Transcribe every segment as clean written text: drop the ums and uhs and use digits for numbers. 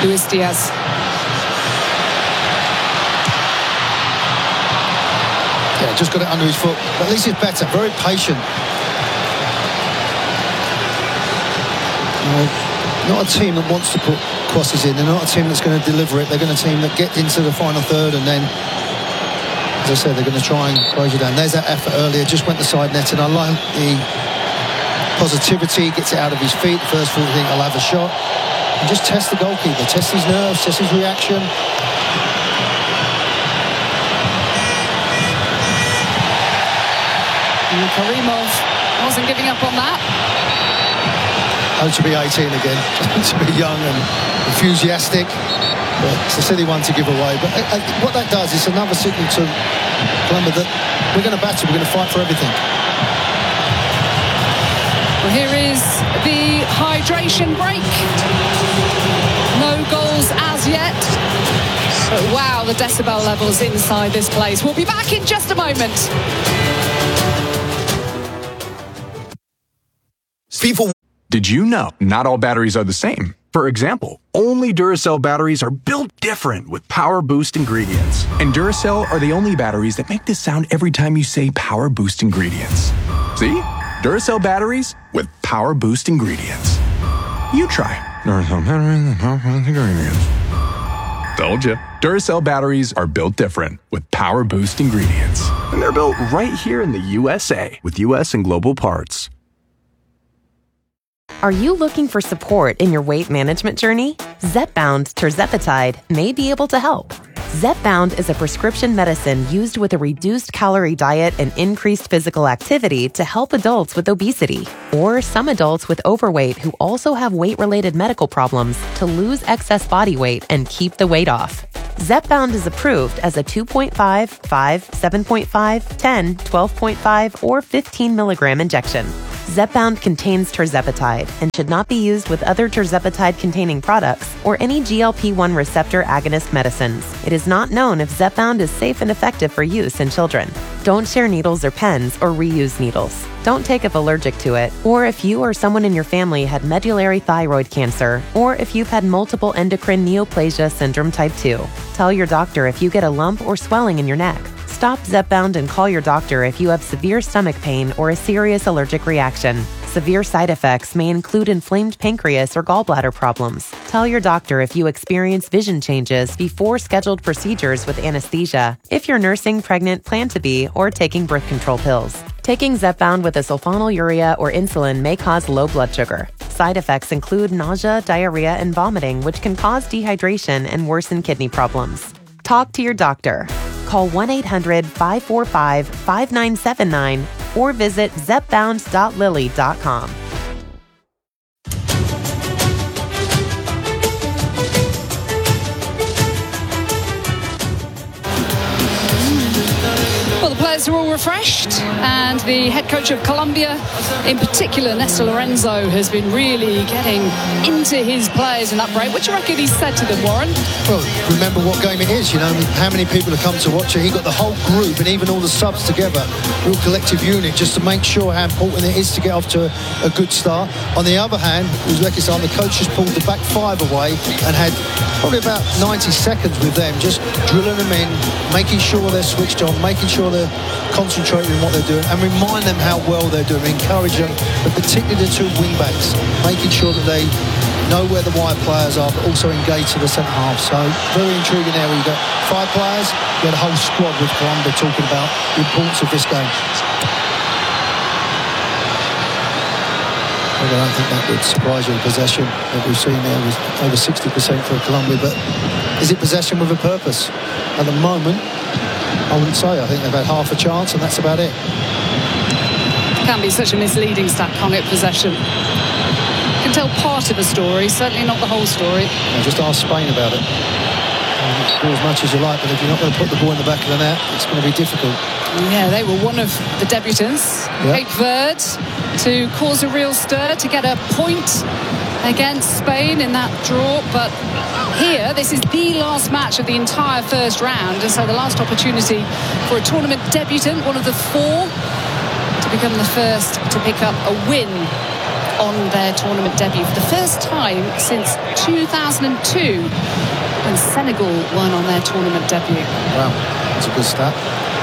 Luis Diaz. Yeah, just got it under his foot. But at least it's better. Very patient. Not a team that wants to put crosses in. They're not a team that's going to deliver it. They're going to a team that gets into the final third and then, as I said, they're going to try and close you down. There's that effort earlier. Just went the side net, and I like the positivity. Gets it out of his feet. First thought, think I'll have a shot. And just test the goalkeeper. Test his nerves. Test his reaction. And Karimov wasn't giving up on that. Oh, to be 18 again, to be young and enthusiastic. But it's a silly one to give away. But what that does is another signal to Columbia that we're going to battle, we're going to fight for everything. Well, here is the hydration break. No goals as yet. So, wow, the decibel levels inside this place. We'll be back in just a moment. Did you know not all batteries are the same? For example, only Duracell batteries are built different with Power Boost ingredients. And Duracell are the only batteries that make this sound every time you say Power Boost ingredients. See? Duracell batteries with Power Boost ingredients. You try. Duracell batteries with Power Boost ingredients. Told ya. Duracell batteries are built different with Power Boost ingredients. And they're built right here in the USA with US and global parts. Are you looking for support in your weight management journey? Zepbound tirzepatide may be able to help. Zepbound is a prescription medicine used with a reduced calorie diet and increased physical activity to help adults with obesity or some adults with overweight who also have weight-related medical problems to lose excess body weight and keep the weight off. Zepbound is approved as a 2.5, 5, 7.5, 10, 12.5, or 15 milligram injection. Zepbound contains tirzepatide and should not be used with other tirzepatide-containing products or any GLP-1 receptor agonist medicines. It is not known if Zepbound is safe and effective for use in children. Don't share needles or pens or reuse needles. Don't take if allergic to it, or if you or someone in your family had medullary thyroid cancer, or if you've had multiple endocrine neoplasia syndrome type 2. Tell your doctor if you get a lump or swelling in your neck. Stop Zepbound and call your doctor if you have severe stomach pain or a serious allergic reaction. Severe side effects may include inflamed pancreas or gallbladder problems. Tell your doctor if you experience vision changes before scheduled procedures with anesthesia, if you're nursing, pregnant, plan to be, or taking birth control pills. Taking Zepbound with a sulfonylurea or insulin may cause low blood sugar. Side effects include nausea, diarrhea, and vomiting, which can cause dehydration and worsen kidney problems. Talk to your doctor. Call 1-800-545-5979 or visit zepbound.lilly.com. Well, the players are all refreshed, and the head coach of Colombia, in particular, Néstor Lorenzo, has been really getting into his players in that break. What do you reckon he said to them, Warren? Well, remember what game it is, you know, how many people have come to watch it. He got the whole group and even all the subs together, real collective unit, just to make sure how important it is to get off to a good start. On the other hand, Uzbekistan, the coach just pulled the back five away and had probably about 90 seconds with them, just drilling them in, making sure they're switched on, making sure they're concentrating on what they're doing, and remind them how well they're doing, encourage them, but particularly the two wing backs, making sure that they know where the wide players are, but also engage to the centre half. So very intriguing there. You've got 5 players, you had a whole squad with Colombia talking about the importance of this game. I don't think that would surprise you. Possession that we've seen there was over 60% for Colombia, but is it possession with a purpose? At the moment, I wouldn't say. I think they've had half a chance and that's about it. Can be such a misleading stat, can't it, possession? You can tell part of a story, certainly not the whole story. Just ask Spain about it. Do as much as you like, but if you're not going to put the ball in the back of the net, it's going to be difficult. Yeah, they were one of the debutants, Cape Verde, to cause a real stir, to get a point against Spain in that draw. But here, this is the last match of the entire first round, and so the last opportunity for a tournament debutant, one of the 4, to become the first to pick up a win on their tournament debut for the first time since 2002 when Senegal won on their tournament debut. Wow, that's a good stat.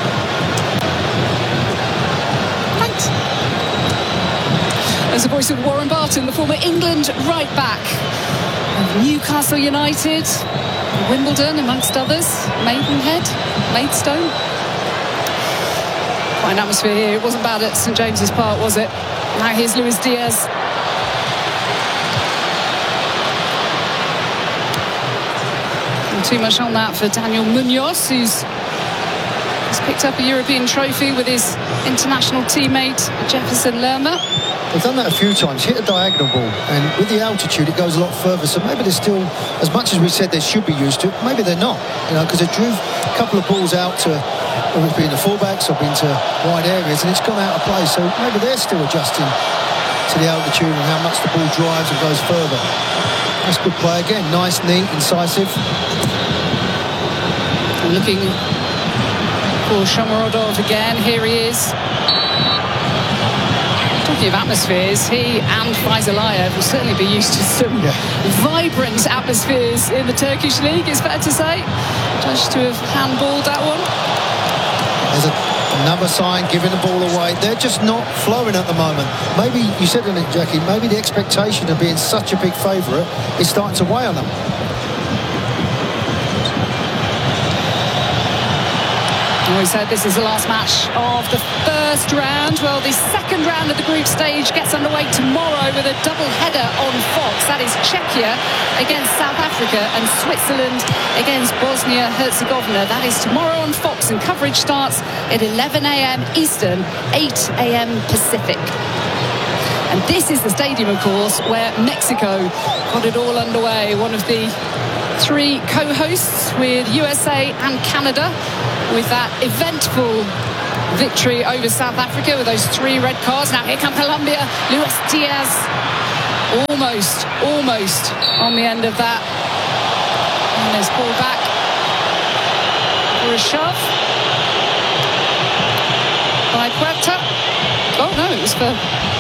Thanks. There's the voice of Warren Barton, the former England right back of Newcastle United, Wimbledon amongst others, Maidenhead, Maidstone. Quite an atmosphere here. It wasn't bad at St James's Park, was it? Now here's Luis Diaz. Not too much on that for Daniel Munoz, who's picked up a European trophy with his international teammate Jefferson Lerma. They've done that a few times, hit a diagonal ball, and with the altitude it goes a lot further, so maybe they're still, as much as we said they should be used to, maybe they're not, because they drew a couple of balls out to, or it's been the fullbacks or been to wide areas, and it's gone out of play, so maybe they're still adjusting to the altitude and how much the ball drives and goes further. That's good play again, nice, neat, incisive. Looking for Shomurodov again, here he is. Talking of atmospheres, he and Faizullayev will certainly be used to some vibrant atmospheres in the Turkish league, it's fair to say. Judged to have handballed that one. There's another sign, giving the ball away. They're just not flowing at the moment. Maybe, you said it, Jackie, maybe the expectation of being such a big favourite is starting to weigh on them. We said this is the last match of the first round. Well, the second round of the group stage gets underway tomorrow with a double header on Fox. That is Czechia against South Africa and Switzerland against Bosnia-Herzegovina. That is tomorrow on Fox, and coverage starts at 11 a.m. Eastern, 8 a.m. Pacific. And this is the stadium, of course, where Mexico got it all underway. One of the three co-hosts with USA and Canada, with that eventful victory over South Africa with those 3 red cards. Now here come Colombia. Luis Diaz almost on the end of that. And there's ball back for a shove by Puerta. Oh no, it was for...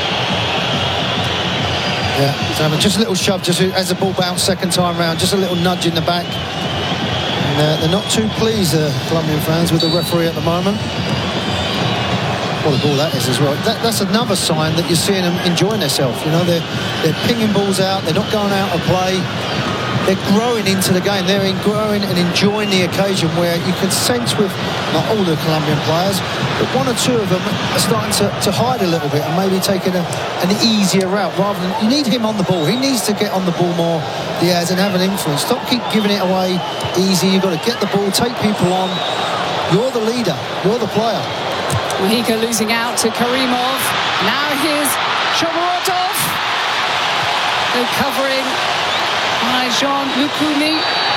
Yeah, so just a little shove, just as the ball bounced second time round, just a little nudge in the back. And they're not too pleased, Colombian fans, with the referee at the moment. What a ball that is as well. That's another sign that you're seeing them enjoying themselves. They're pinging balls out, they're not going out of play. They're growing into the game. They're growing and enjoying the occasion, where you can sense with, not all the Colombian players, but 1 or 2 of them are starting to hide a little bit and maybe taking an easier route rather than... You need him on the ball. He needs to get on the ball more, Diaz, and have an influence. Stop keep giving it away easy. You've got to get the ball, take people on. You're the leader. You're the player. Mojica losing out to Karimov. Now here's Shomurodov. They're covering by Jean Lukumi.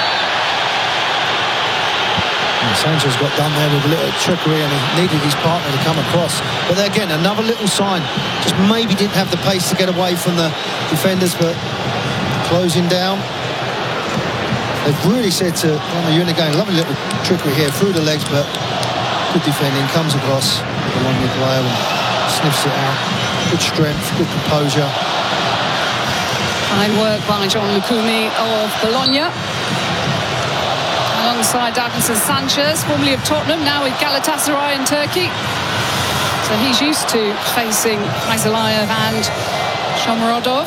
Sanchez got done there with a little trickery, and he needed his partner to come across. But there again, another little sign. Just maybe didn't have the pace to get away from the defenders, but closing down. They've really said to you're in the game. Lovely little trickery here through the legs, but good defending. Comes across the London player and sniffs it out. Good strength, good composure. Fine work by John Lukumi of Bologna. Alongside Davinson Sanchez, formerly of Tottenham, now with Galatasaray in Turkey. So he's used to facing Faizullayev and Shomurodov.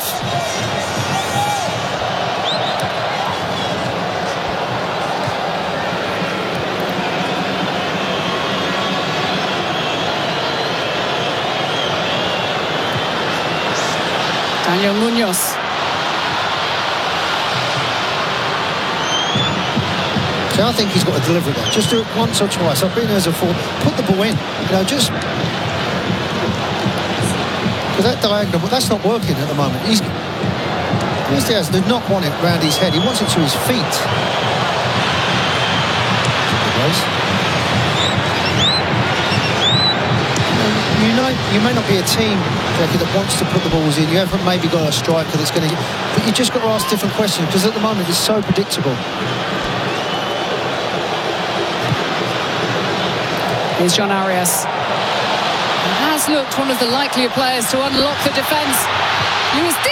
Daniel Munoz. So I think he's got to deliver that. Just do it once or twice. I've been there as a forward. Put the ball in. Just... Because that diagonal, but that's not working at the moment. Luis Diaz did not want it round his head. He wants it to his feet. You may not be a team, Jackie, that wants to put the balls in. You haven't maybe got a striker that's going to... But you just got to ask different questions, because at the moment it's so predictable. Here's John Arias. He has looked one of the likelier players to unlock the defence. Lewis